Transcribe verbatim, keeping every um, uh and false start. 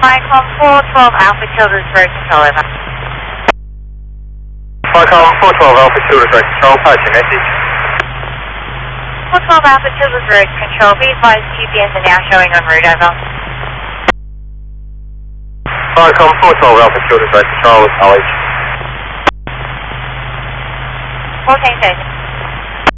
Viacom four twelve Alpha Children's Road Control, over. Viacom four twelve Alpha Children's Road Control, patching message. four twelve Alpha Children's Road Control, be advised G P S are now showing en route, over. Viacom four twelve Alpha Children's Road Control, acknowledge. fourteen station.